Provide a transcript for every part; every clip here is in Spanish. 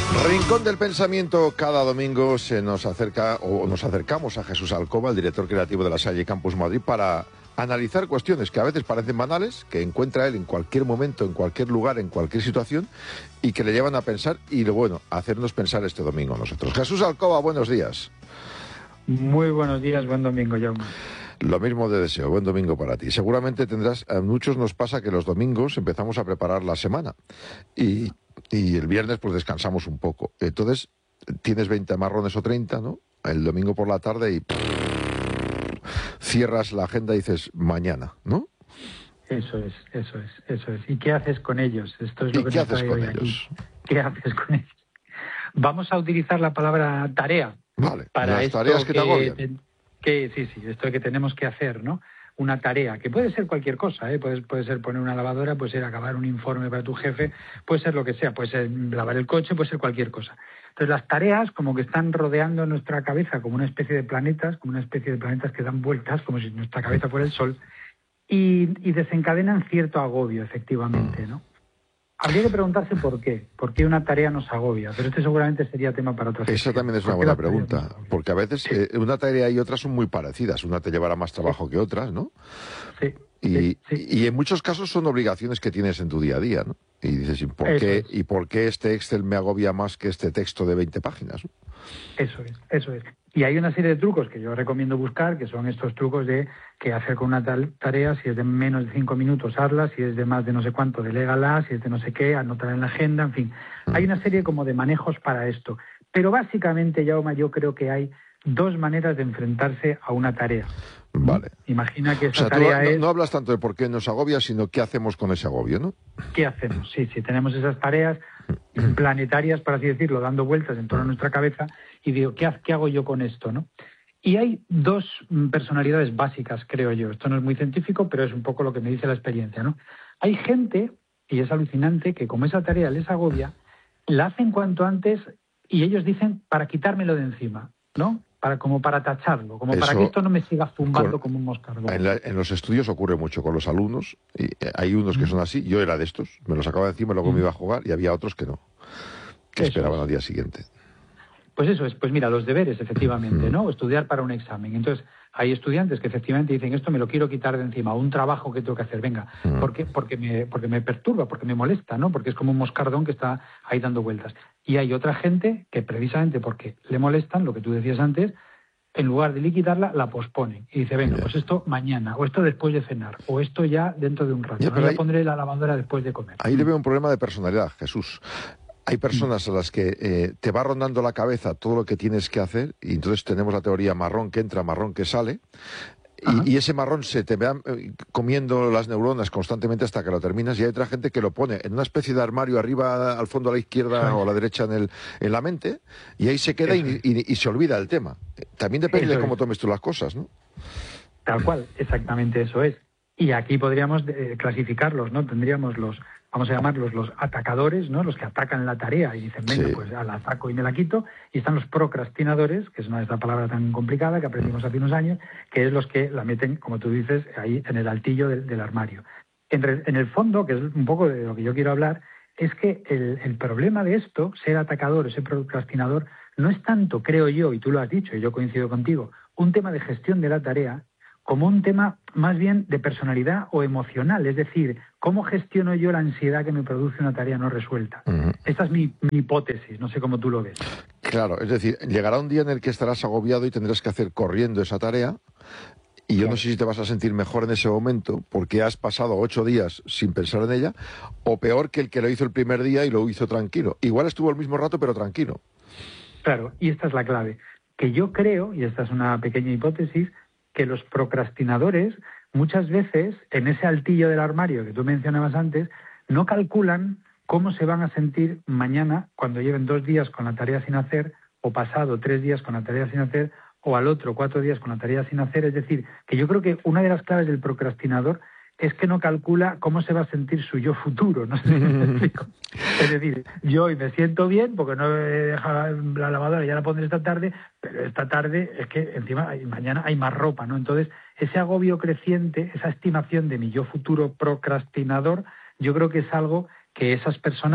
Rincón del Pensamiento, cada domingo se nos acerca o nos acercamos a Jesús Alcoba, el director creativo de la Salle Campus Madrid, para analizar cuestiones que a veces parecen banales, que encuentra él en cualquier momento, en cualquier lugar, en cualquier situación, y que le llevan a pensar y, bueno, a hacernos pensar este domingo a nosotros. Jesús Alcoba, buenos días. Muy buenos días, buen domingo, Jaume. Lo mismo de deseo, buen domingo para ti. Seguramente tendrás, a muchos nos pasa que los domingos empezamos a preparar la semana y el viernes pues descansamos un poco. Entonces tienes 20 marrones o 30, ¿no? El domingo por la tarde y cierras la agenda y dices mañana, ¿no? Eso es. ¿Y qué haces con ellos? Esto es lo que ¿Qué haces con ellos? Aquí. ¿Qué haces con ellos? Vamos a utilizar la palabra tarea. Vale, para las tareas que te agobian. Sí, esto que tenemos que hacer, ¿no? Una tarea, que puede ser cualquier cosa, ¿eh? Puede ser poner una lavadora, puede ser acabar un informe para tu jefe, puede ser lo que sea, puede ser lavar el coche, puede ser cualquier cosa. Entonces las tareas como que están rodeando nuestra cabeza como una especie de planetas, que dan vueltas, como si nuestra cabeza fuera el sol, y desencadenan cierto agobio, efectivamente, ¿no? Habría que preguntarse por qué. ¿Por qué una tarea nos agobia? Pero este seguramente sería tema para otra sesión. Esa también es una buena pregunta, porque a veces una tarea y otra son muy parecidas. Una te llevará más trabajo que otras, ¿no? Sí. Y en muchos casos son obligaciones que tienes en tu día a día, ¿no? Y dices, ¿y por qué este Excel me agobia más que este texto de 20 páginas? ¿No? Eso es. Y hay una serie de trucos que yo recomiendo buscar, que son estos trucos de qué hacer con una tarea, si es de menos de 5 minutos, hazla, si es de más de no sé cuánto, delégala, si es de no sé qué, anótala en la agenda, en fin. Hay una serie como de manejos para esto. Pero básicamente, Jaume, yo creo que hay dos maneras de enfrentarse a una tarea. Vale. Imagina que esa tarea es... No hablas tanto de por qué nos agobia, sino qué hacemos con ese agobio, ¿no? ¿Qué hacemos? Sí, tenemos esas tareas planetarias, por así decirlo, dando vueltas en torno a nuestra cabeza, y digo, ¿qué hago yo con esto, no? Y hay dos personalidades básicas, creo yo. Esto no es muy científico, pero es un poco lo que me dice la experiencia, ¿no? Hay gente, y es alucinante, que como esa tarea les agobia, la hacen cuanto antes, y ellos dicen, para quitármelo de encima, ¿no? Como para tacharlo, como para que esto no me siga zumbando como un moscardón. En los estudios ocurre mucho con los alumnos, y hay unos que son así, yo era de estos, me los sacaba de encima, luego me iba a jugar, y había otros que no, que esperaban al día siguiente. Pues eso es, pues mira, los deberes, efectivamente, ¿no? Estudiar para un examen. Entonces, hay estudiantes que efectivamente dicen, esto me lo quiero quitar de encima, un trabajo que tengo que hacer, venga, porque me perturba, porque me molesta, ¿no? Porque es como un moscardón que está ahí dando vueltas. Y hay otra gente que precisamente porque le molestan, lo que tú decías antes, en lugar de liquidarla, la posponen. Y dice, venga, pues esto mañana, o esto después de cenar, o esto ya dentro de un rato. Ya pondré la lavadora después de comer. Ahí le veo un problema de personalidad, Jesús. Hay personas a las que te va rondando la cabeza todo lo que tienes que hacer, y entonces tenemos la teoría marrón que entra, marrón que sale, y ese marrón se te va comiendo las neuronas constantemente hasta que lo terminas, y hay otra gente que lo pone en una especie de armario arriba, al fondo a la izquierda o a la derecha en la mente, y ahí se queda y se olvida el tema. También depende de cómo tomes tú las cosas, ¿no? Tal cual, exactamente eso es. Y aquí podríamos clasificarlos, ¿no? Tendríamos vamos a llamarlos los atacadores, ¿no? Los que atacan la tarea y dicen, venga, pues la ataco y me la quito. Y están los procrastinadores, que es esta palabra tan complicada que aprendimos hace unos años, que es los que la meten, como tú dices, ahí en el altillo del armario. En el fondo, que es un poco de lo que yo quiero hablar, es que el problema de esto, ser atacador o ser procrastinador, no es tanto, creo yo, y tú lo has dicho, y yo coincido contigo, un tema de gestión de la tarea, como un tema más bien de personalidad o emocional, es decir, ¿cómo gestiono yo la ansiedad que me produce una tarea no resuelta? Esta es mi hipótesis, no sé cómo tú lo ves. Claro, es decir, llegará un día en el que estarás agobiado y tendrás que hacer corriendo esa tarea, y yo no sé si te vas a sentir mejor en ese momento porque has pasado 8 días sin pensar en ella, o peor que el que lo hizo el primer día y lo hizo tranquilo. Igual estuvo el mismo rato, pero tranquilo. Claro, y esta es la clave, que yo creo, y esta es una pequeña hipótesis, que los procrastinadores muchas veces en ese altillo del armario que tú mencionabas antes no calculan cómo se van a sentir mañana cuando lleven 2 días con la tarea sin hacer, o pasado 3 días con la tarea sin hacer, o al otro 4 días con la tarea sin hacer. Es decir, que yo creo que una de las claves del procrastinador es que no calcula cómo se va a sentir su yo futuro, no sé si me explico. Es decir, yo hoy me siento bien porque no he dejado la lavadora, ya la pondré esta tarde, pero esta tarde es que encima mañana hay más ropa, ¿no? Entonces, ese agobio creciente, esa estimación de mi yo futuro procrastinador, yo creo que es algo que esas personas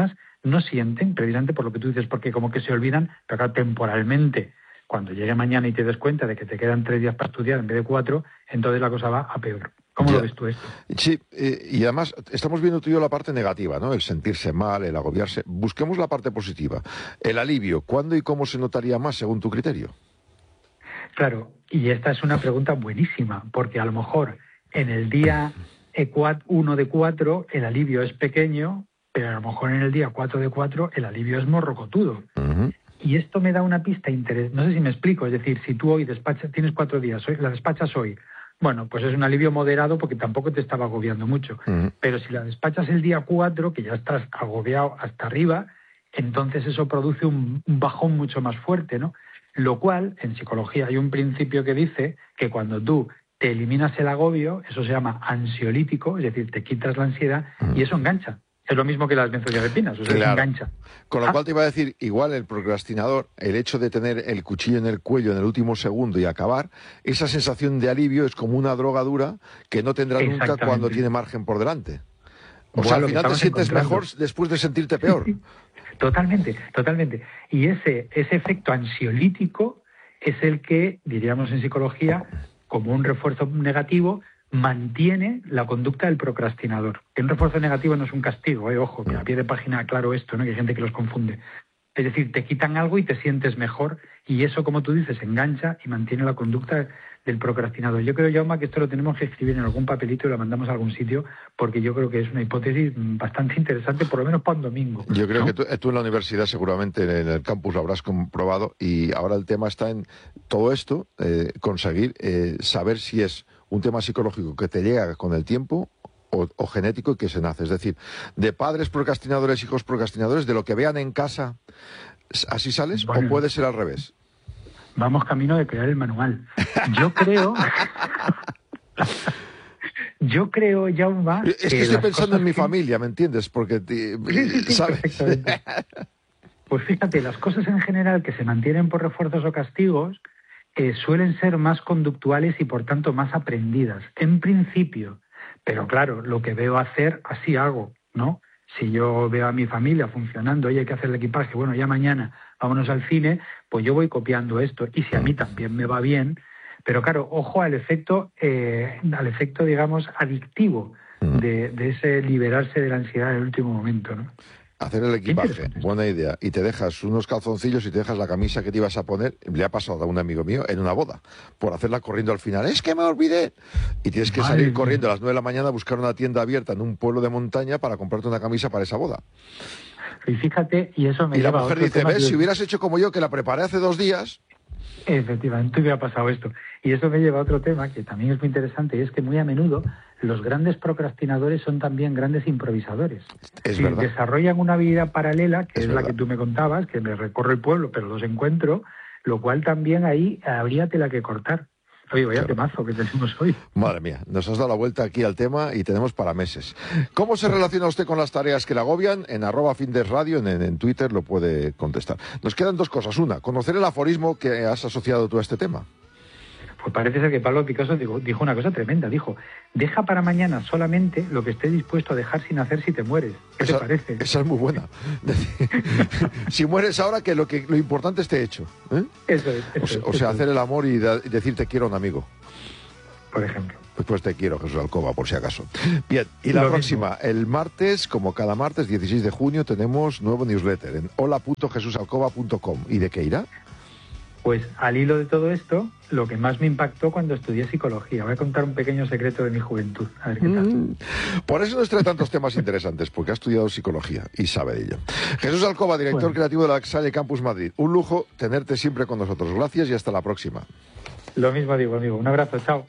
no sienten, precisamente por lo que tú dices, porque como que se olvidan, pero claro, temporalmente, cuando llegue mañana y te des cuenta de que te quedan 3 días para estudiar en vez de 4, entonces la cosa va a peor. ¿Cómo lo ves tú esto? Sí, y además estamos viendo tú y yo la parte negativa, ¿no? El sentirse mal, el agobiarse. Busquemos la parte positiva. El alivio, ¿cuándo y cómo se notaría más según tu criterio? Claro, y esta es una pregunta buenísima, porque a lo mejor en el día 1 de 4 el alivio es pequeño, pero a lo mejor en el día 4 de 4 el alivio es morrocotudo. Uh-huh. Y esto me da una pista interesante. No sé si me explico. Es decir, si tú hoy tienes 4 días, la despachas hoy, bueno, pues es un alivio moderado porque tampoco te estaba agobiando mucho. Uh-huh. Pero si la despachas el día 4, que ya estás agobiado hasta arriba, entonces eso produce un bajón mucho más fuerte, ¿no? Lo cual, en psicología hay un principio que dice que cuando tú te eliminas el agobio, eso se llama ansiolítico, es decir, te quitas la ansiedad y eso engancha. Es lo mismo que las benzodiazepinas, o sea, claro. Engancha. Con lo cual te iba a decir, igual el procrastinador, el hecho de tener el cuchillo en el cuello en el último segundo y acabar, esa sensación de alivio es como una droga dura que no tendrá nunca cuando tiene margen por delante. O sea, al final te sientes mejor después de sentirte peor. Totalmente, totalmente. Y ese efecto ansiolítico es el que, diríamos en psicología, como un refuerzo negativo, mantiene la conducta del procrastinador. Que un refuerzo negativo no es un castigo, ojo, que a pie de página claro esto, ¿no? Que hay gente que los confunde. Es decir, te quitan algo y te sientes mejor, y eso, como tú dices, engancha y mantiene la conducta del procrastinador. Yo creo, Jaume, que esto lo tenemos que escribir en algún papelito y lo mandamos a algún sitio, porque yo creo que es una hipótesis bastante interesante, por lo menos para un domingo. Yo creo, ¿no?, que tú en la universidad seguramente en el campus lo habrás comprobado, y ahora el tema está en todo esto, conseguir saber si es un tema psicológico que te llega con el tiempo o genético y que se nace. Es decir, de padres procrastinadores, hijos procrastinadores, de lo que vean en casa, ¿así sales? Bueno, ¿o puede ser al revés? Vamos camino de crear el manual. Yo creo, Jaume... Es que estoy pensando en mi familia, ¿me entiendes? Porque, sí, ¿sabes? Perfectamente. Pues fíjate, las cosas en general que se mantienen por refuerzos o castigos suelen ser más conductuales y por tanto más aprendidas, en principio. Pero claro, lo que veo hacer, así hago, ¿no? Si yo veo a mi familia funcionando, oye, hay que hacer el equipaje, bueno, ya mañana vámonos al cine, pues yo voy copiando esto. Y si a mí también me va bien, pero claro, ojo al efecto, digamos, adictivo de ese liberarse de la ansiedad en el último momento, ¿no? Hacer el equipaje, buena idea. Y te dejas unos calzoncillos y te dejas la camisa que te ibas a poner. Le ha pasado a un amigo mío en una boda, por hacerla corriendo al final. ¡Es que me olvidé! Y tienes que salir corriendo a las 9 de la mañana a buscar una tienda abierta en un pueblo de montaña para comprarte una camisa para esa boda. Y fíjate, y eso me lleva a otro tema. Y la mujer dice, ¿ves? Si hubieras hecho como yo, que la preparé hace 2 días... Efectivamente, hubiera pasado esto. Y eso me lleva a otro tema que también es muy interesante, y es que muy a menudo los grandes procrastinadores son también grandes improvisadores. Es verdad. Desarrollan una vida paralela, que es la que tú me contabas, que me recorro el pueblo, pero los encuentro, lo cual también ahí habría tela que cortar. Oye, vaya temazo que tenemos hoy. Madre mía, nos has dado la vuelta aquí al tema y tenemos para meses. ¿Cómo se relaciona usted con las tareas que le agobian? En @findesradio, en Twitter lo puede contestar. Nos quedan 2 cosas. Una, conocer el aforismo que has asociado tú a este tema. Pues parece ser que Pablo Picasso dijo una cosa tremenda. Dijo, deja para mañana solamente lo que estés dispuesto a dejar sin hacer si te mueres. ¿Qué te parece? Esa es muy buena. Si mueres ahora, que lo importante esté hecho. Eso es. O sea, hacer el amor y decir te quiero a un amigo. Por ejemplo. Pues te quiero, Jesús Alcoba, por si acaso. Bien, y la próxima, el martes, como cada martes, 16 de junio, tenemos nuevo newsletter en hola.jesusalcoba.com. ¿Y de qué irá? Pues al hilo de todo esto, lo que más me impactó cuando estudié psicología. Voy a contar un pequeño secreto de mi juventud. A ver qué tal. Por eso nos trae tantos temas interesantes, porque ha estudiado psicología y sabe de ello. Jesús Alcoba, director creativo de la Salle Campus Madrid. Un lujo tenerte siempre con nosotros. Gracias y hasta la próxima. Lo mismo digo, amigo. Un abrazo. Chao.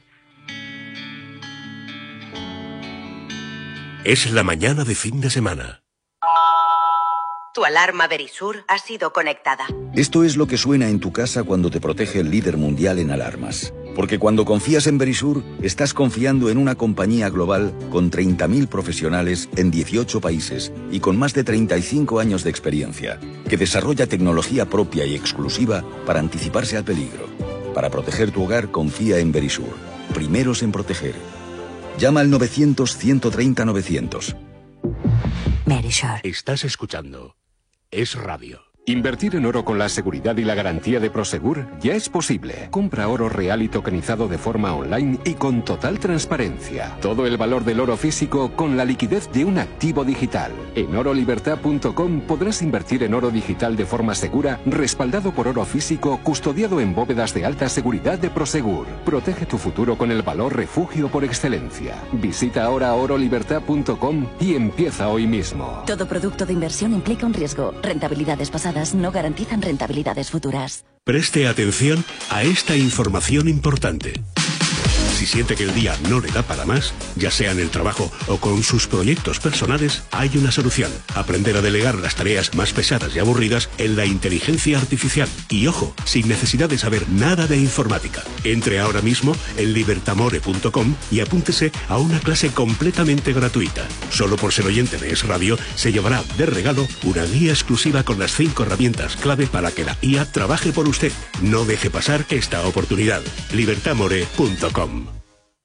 Es la mañana de fin de semana. Tu alarma Verisur ha sido conectada. Esto es lo que suena en tu casa cuando te protege el líder mundial en alarmas. Porque cuando confías en Verisur, estás confiando en una compañía global con 30.000 profesionales en 18 países y con más de 35 años de experiencia, que desarrolla tecnología propia y exclusiva para anticiparse al peligro. Para proteger tu hogar, confía en Verisur. Primeros en proteger. Llama al 900-130-900. Verisur. Estás escuchando es radio. Invertir en oro con la seguridad y la garantía de Prosegur ya es posible. Compra oro real y tokenizado de forma online y con total transparencia. Todo el valor del oro físico con la liquidez de un activo digital. En orolibertad.com podrás invertir en oro digital de forma segura, respaldado por oro físico, custodiado en bóvedas de alta seguridad de Prosegur. Protege tu futuro con el valor refugio por excelencia. Visita ahora orolibertad.com y empieza hoy mismo. Todo producto de inversión implica un riesgo. Rentabilidades pasadas no garantizan rentabilidades futuras. Preste atención a esta información importante. Si siente que el día no le da para más, ya sea en el trabajo o con sus proyectos personales, hay una solución. Aprender a delegar las tareas más pesadas y aburridas en la inteligencia artificial. Y ojo, sin necesidad de saber nada de informática. Entre ahora mismo en libertamore.com y apúntese a una clase completamente gratuita. Solo por ser oyente de Es Radio, se llevará de regalo una guía exclusiva con las 5 herramientas clave para que la IA trabaje por usted. No deje pasar esta oportunidad. libertamore.com.